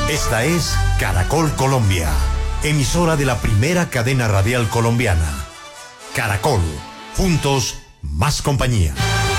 Esta es Caracol Colombia, emisora de la primera cadena radial colombiana. Caracol, juntos, más compañía.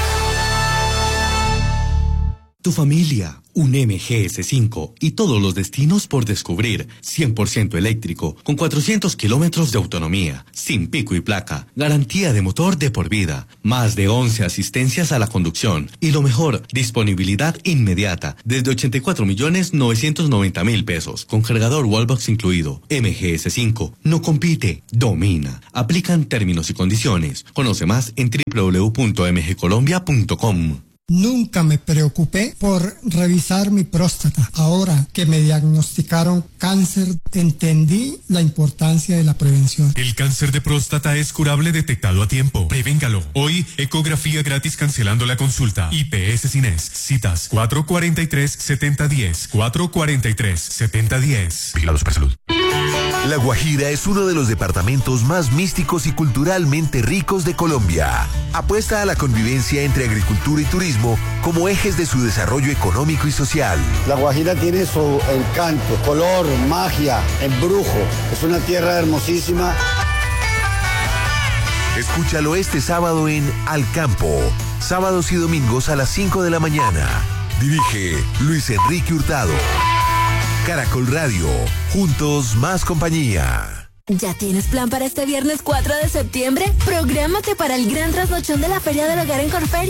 Tu familia, un MGS5 y todos los destinos por descubrir. 100% eléctrico, con 400 kilómetros de autonomía, sin pico y placa, garantía de motor de por vida, más de 11 asistencias a la conducción y lo mejor, disponibilidad inmediata, desde 84.990.000 pesos, con cargador Wallbox incluido. MGS5 no compite, domina. Aplican términos y condiciones. Conoce más en www.mgcolombia.com. Nunca me preocupé por revisar mi próstata. Ahora que me diagnosticaron cáncer, entendí la importancia de la prevención. El cáncer de próstata es curable detectado a tiempo. Prevéngalo. Hoy, ecografía gratis cancelando la consulta. IPS Cines. Citas 443-7010. 443-7010. Vigilados para salud. La Guajira es uno de los departamentos más místicos y culturalmente ricos de Colombia. Apuesta a la convivencia entre agricultura y turismo como ejes de su desarrollo económico y social. La Guajira tiene su encanto, color, magia, embrujo. Es una tierra hermosísima. Escúchalo este sábado en Al Campo. Sábados y domingos a las 5 de la mañana. Dirige Luis Enrique Hurtado. Caracol Radio, juntos más compañía. ¿Ya tienes plan para este viernes 4 de septiembre? Prográmate para el gran trasnochón de la Feria del Hogar en Corferia.